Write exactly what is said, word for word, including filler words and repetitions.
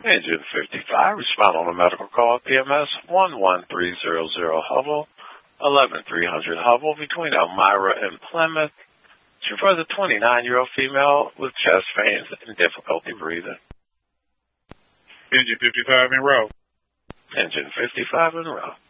Engine fifty-five, respond on a medical call, P M S one one three zero zero Hubble, eleven three hundred Hubble, between Elmira and Plymouth. She was a twenty-nine-year-old female with chest pains and difficulty breathing. Engine fifty-five en route. Engine fifty-five en route.